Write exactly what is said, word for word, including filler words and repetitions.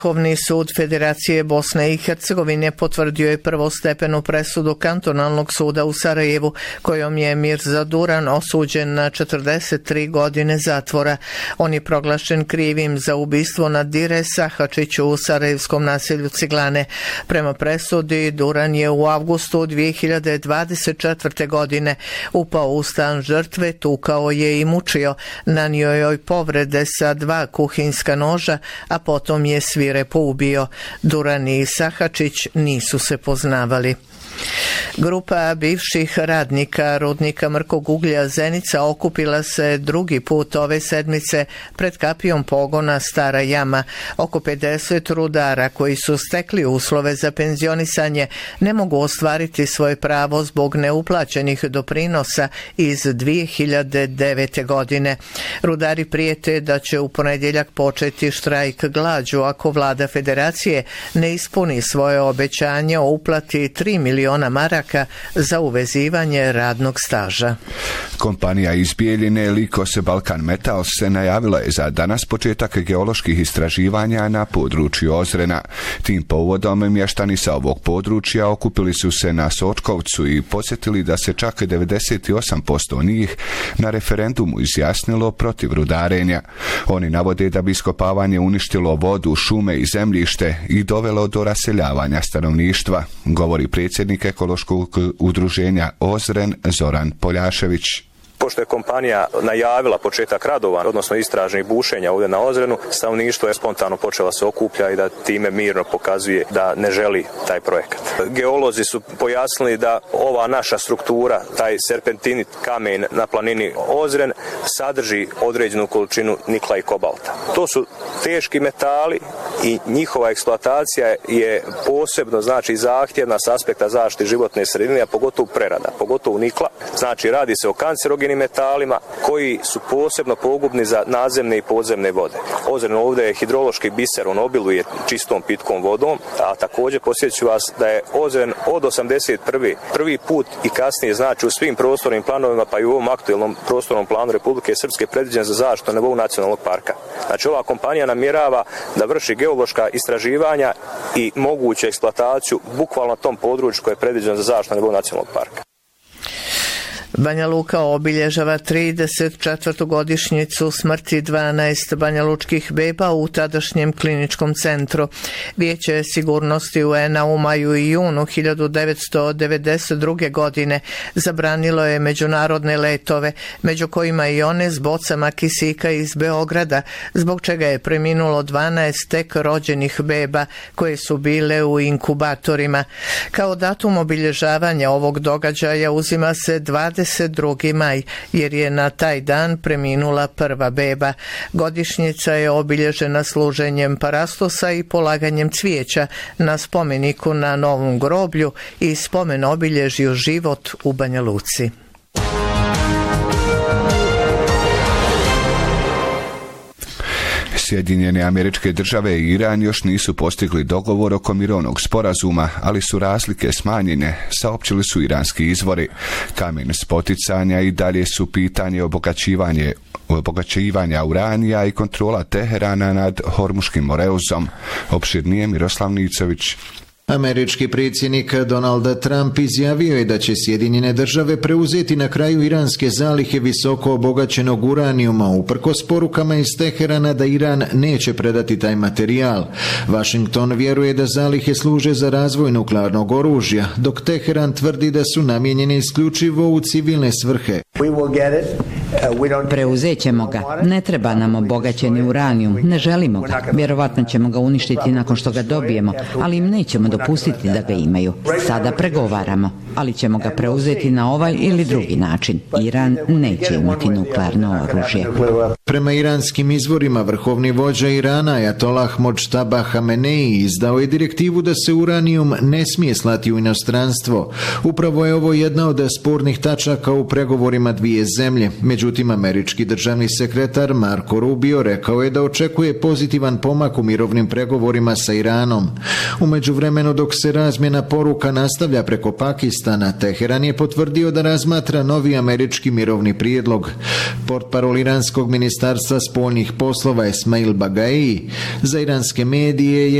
Vrhovni sud Federacije Bosne i Hercegovine potvrdio je prvostepenu presudu kantonalnog suda u Sarajevu, kojom je Mirza Duran osuđen na četrdeset tri godine zatvora. On je proglašen krivim za ubistvo Nadire Sahačiću u sarajevskom naselju Ciglane. Prema presudi, Duran je u avgustu dvije hiljade dvadeset četvrte. godine upao u stan žrtve, tukao je i mučio, nanio joj povrede sa dva kuhinska noža, a potom je svirepo ubio. Duran i Sahačić nisu se poznavali. Grupa bivših radnika rudnika mrkog uglja Zenica okupila se drugi put ove sedmice pred kapijom pogona Stara Jama. Oko pedeset rudara koji su stekli uslove za penzionisanje ne mogu ostvariti svoje pravo zbog neuplaćenih doprinosa iz dvije hiljade devete. godine. Rudari prijete da će u ponedjeljak početi štrajk glađu ako vlada federacije ne ispuni svoje obećanje o uplati tri miliona maraka za uvezivanje radnog staža. Kompanija iz Bijeljine Likos Balkan Metals se najavila je za danas početak geoloških istraživanja na području Ozrena. Tim povodom mještani sa ovog područja okupili su se na Sočkovcu i podsjetili da se čak devedeset osam posto njih na referendumu izjasnilo protiv rudarenja. Oni navode da bi iskopavanje uništilo vodu, šume i zemljište i dovelo do raseljavanja stanovništva, govori predsjednik ekološkog udruženja Ozren Zoran Poljašević. Pošto je kompanija najavila početak radova, odnosno istražnih bušenja ovdje na Ozrenu, stanovništvo je spontano počela se okuplja i da time mirno pokazuje da ne želi taj projekat. Geolozi su pojasnili da ova naša struktura, taj serpentinit kamen na planini Ozren, sadrži određenu količinu nikla i kobalta. To su teški metali i njihova eksploatacija je posebno, znači, zahtjevna s aspekta zaštite životne sredine, a pogotovo prerada, pogotovo nikla. Znači, radi se o kancerogenim metalima koji su posebno pogubni za nadzemne i podzemne vode. Ozren ovdje je hidrološki biser, on obiluje čistom pitkom vodom, a također posjeću vas da je Ozren od osamdeset prve. prvi put i kasnije, znači, u svim prostornim planovima, pa i u ovom aktualnom prostornom planu Republike Srpske predviđen za zaštitu na nivou nacionalnog parka. Znači, ova kompanija namjerava da vrši geološka istraživanja i moguću eksploataciju bukvalno tom području koje je predviđeno za zaštitu na nivou nacionalnog parka. Banja Luka obilježava trideset četvrtu godišnjicu smrti dvanaest banjalučkih beba u tadašnjem kliničkom centru. Vijeće sigurnosti U N-a u maju i junu hiljadu devetsto devedeset druge. godine zabranilo je međunarodne letove, među kojima i one s bocama kisika iz Beograda, zbog čega je preminulo dvanaest tek rođenih beba koje su bile u inkubatorima. Kao datum obilježavanja ovog događaja uzima se dvadeset drugi maj, jer je na taj dan preminula prva beba. Godišnjica je obilježena služenjem parastosa i polaganjem cvijeća na spomeniku na Novom groblju i spomen obilježju Život u Banja Luci. Sjedinjene Američke Države i Iran još nisu postigli dogovor oko mirovnog sporazuma, ali su razlike smanjene, saopćili su iranski izvori. Kamen spoticanja i dalje su pitanje obogaćivanje obogaćivanja uranija i kontrola Teherana nad Hormuškim moreuzom. Opširnije Miroslav Nicović. Američki predsjednik Donald Trump izjavio je da će Sjedinjene Države preuzeti na kraju iranske zalihe visoko obogaćenog uranijuma, uprkos porukama iz Teherana da Iran neće predati taj materijal. Washington vjeruje da zalihe služe za razvoj nuklearnog oružja, dok Teheran tvrdi da su namijenjene isključivo u civilne svrhe. Preuzet ćemo ga. Ne treba nam obogaćeni uranijum. Ne želimo ga. Vjerovatno ćemo ga uništiti nakon što ga dobijemo, ali im nećemo dopustiti da ga imaju. Sada pregovaramo, ali ćemo ga preuzeti na ovaj ili drugi način. Iran neće imati nuklearno oružje. Prema iranskim izvorima, vrhovni vođa Irana Ajatolah Modžtaba Hamenei izdao je direktivu da se uranijum ne smije slati u inostranstvo. Upravo je ovo jedna od spornih tačaka u pregovorima dvije zemlje. Među Međutim, američki državni sekretar Marco Rubio rekao je da očekuje pozitivan pomak u mirovnim pregovorima sa Iranom. U međuvremenu, dok se razmjena poruka nastavlja preko Pakistana, Teheran je potvrdio da razmatra novi američki mirovni prijedlog. Portparol iranskog ministarstva spoljnih poslova Esmail Bagai za iranske medije je